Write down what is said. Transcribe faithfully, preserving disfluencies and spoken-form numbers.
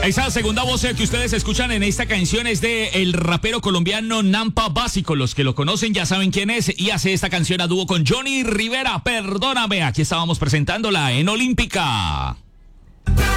Esa segunda voz que ustedes escuchan en esta canción es de el rapero colombiano Nampa Básico. Los que lo conocen ya saben quién es y hace esta canción a dúo con Johnny Rivera. Perdóname, aquí estábamos presentándola en Olímpica.